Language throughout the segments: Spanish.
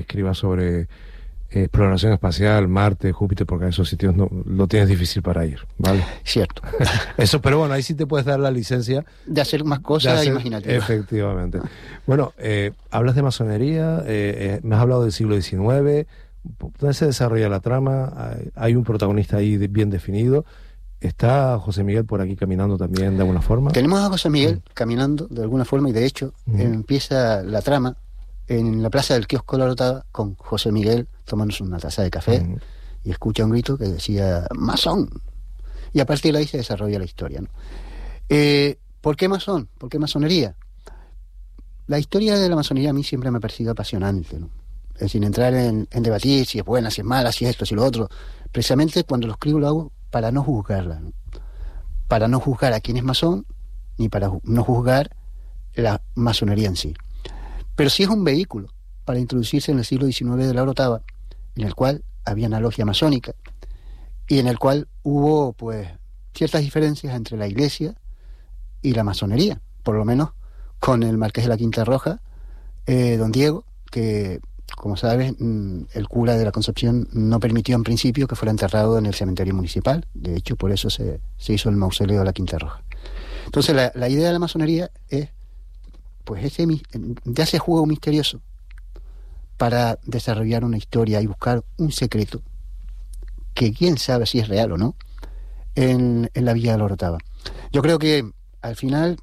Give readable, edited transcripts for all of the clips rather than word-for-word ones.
escribas sobre exploración espacial, Marte, Júpiter, porque a esos sitios no lo tienes difícil para ir, ¿vale? Cierto. Eso, pero bueno, ahí sí te puedes dar la licencia de hacer más cosas imaginativas. Efectivamente. Bueno, hablas de masonería, me has hablado del siglo XIX. ¿Dónde se desarrolla la trama? ¿Hay un protagonista ahí bien definido? ¿Está José Miguel por aquí caminando también de alguna forma? Tenemos a José Miguel caminando de alguna forma, y de hecho empieza la trama en la plaza del kiosco La Orotava con José Miguel tomándose una taza de café y escucha un grito que decía masón, y a partir de ahí se desarrolla la historia, ¿no? ¿Por qué masón? ¿Por qué masonería? La historia de la masonería a mí siempre me ha parecido apasionante, ¿no? Es sin entrar en debatir si es buena, si es mala, si es esto, si lo otro. Precisamente cuando lo escribo lo hago para no juzgarla, ¿no? Para no juzgar a quién es masón, ni para no juzgar la masonería en sí. Pero sí es un vehículo para introducirse en el siglo XIX de La Orotava, en el cual había una logia masónica y en el cual hubo pues ciertas diferencias entre la iglesia y la masonería, por lo menos con el marqués de la Quinta Roja, don Diego, que como sabes, el cura de la Concepción no permitió en principio que fuera enterrado en el cementerio municipal. De hecho, por eso se hizo el mausoleo de la Quinta Roja. Entonces la idea de la masonería es pues ese juego misterioso para desarrollar una historia y buscar un secreto que quién sabe si es real o no en la Villa de La Orotava. Yo creo que al final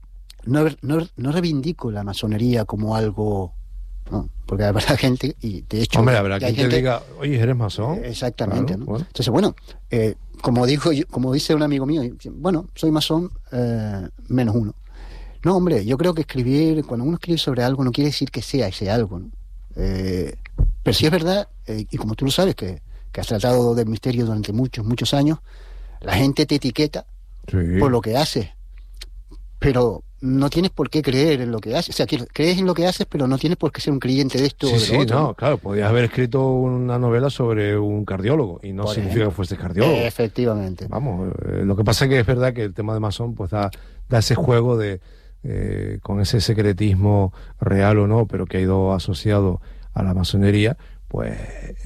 no reivindico la masonería como algo, ¿no? Porque habrá gente, y de hecho... Hombre, habrá quien te diga, oye, ¿eres masón? Exactamente, claro, ¿no? Bueno. Entonces, bueno, como dice un amigo mío, bueno, soy masón menos uno. No, hombre, yo creo que cuando uno escribe sobre algo no quiere decir que sea ese algo, ¿no? Pero sí es verdad, y como tú lo sabes, que has tratado del misterio durante muchos años, la gente te etiqueta por lo que haces, pero no tienes por qué creer en lo que haces. O sea, crees en lo que haces, pero no tienes por qué ser un creyente de esto o de lo otro. No, claro, podías haber escrito una novela sobre un cardiólogo y no significa que fuese cardiólogo. Efectivamente. Vamos, lo que pasa es que es verdad que el tema de masón pues da ese juego de con ese secretismo real o no, pero que ha ido asociado a la masonería, pues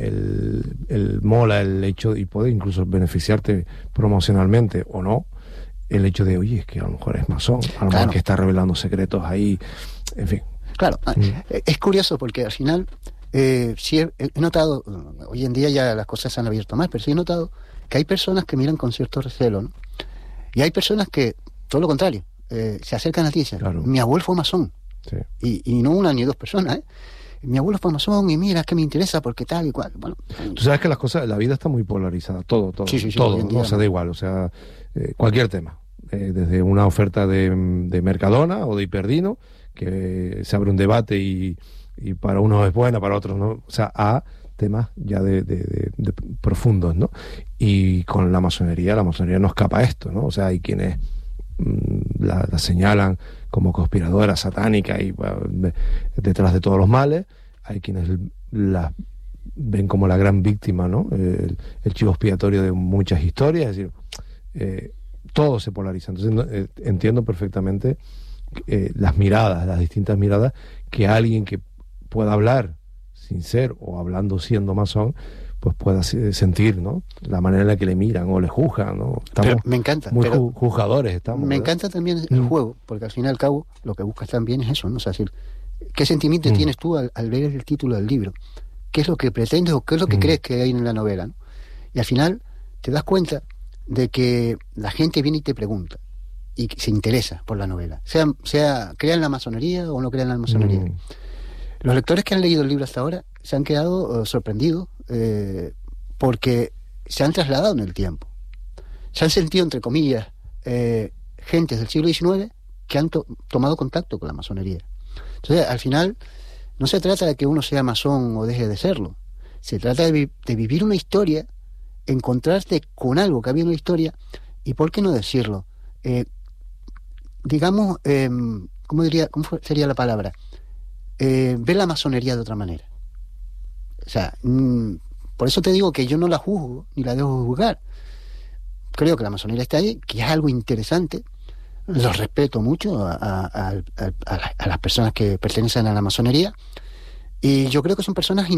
el mola el hecho, y puede incluso beneficiarte promocionalmente o no, el hecho de, oye, es que a lo mejor es masón, a lo mejor que está revelando secretos ahí, en fin. Claro, es curioso porque al final sí he notado, hoy en día ya las cosas se han abierto más, pero sí he notado que hay personas que miran con cierto recelo, ¿no? Y hay personas que, todo lo contrario, se acercan a ti y dicen, claro, mi abuelo fue masón. Sí. Y no una ni dos personas, ¿eh? Mi abuelo fue masón y mira, es que me interesa porque tal y cual. Bueno, tú sabes que las cosas, la vida está muy polarizada, todo, sí, todo, ¿no? O sea, da igual, o sea, cualquier tema, desde una oferta de Mercadona o de Hiperdino, que se abre un debate y para unos es buena, para otros no, o sea, a temas ya de profundos, ¿no? Y con la masonería no escapa a esto, ¿no? O sea, hay quienes la señalan como conspiradora satánica y bueno, detrás de todos los males, hay quienes la ven como la gran víctima, ¿no? El chivo expiatorio de muchas historias, es decir, todo se polariza. Entonces entiendo perfectamente las distintas miradas que alguien que pueda hablar sin ser o hablando siendo masón pues pueda sentir, ¿no? La manera en la que le miran o le juzgan, ¿no? Estamos me encanta, muy juzgadores estamos. Me encanta también el juego, porque al fin y al cabo lo que buscas también es eso, ¿no? O sea, decir, ¿qué sentimiento tienes tú al leer el título del libro? ¿Qué es lo que pretendes o qué es lo que crees que hay en la novela, ¿no? Y al final te das cuenta de que la gente viene y te pregunta y se interesa por la novela, sea crean la masonería o no crean la masonería. Los lectores que han leído el libro hasta ahora se han quedado sorprendidos porque se han trasladado en el tiempo. Se han sentido, entre comillas, gentes del siglo XIX que han tomado contacto con la masonería. Entonces, al final, no se trata de que uno sea masón o deje de serlo. Se trata de vivir una historia, encontrarte con algo que había en la historia y, ¿por qué no decirlo? Digamos, ¿cómo sería la palabra? Ver la masonería de otra manera. O sea, por eso te digo que yo no la juzgo ni la dejo juzgar. Creo que la masonería está ahí, que es algo interesante. Los respeto mucho a las personas que pertenecen a la masonería Y yo creo que son personas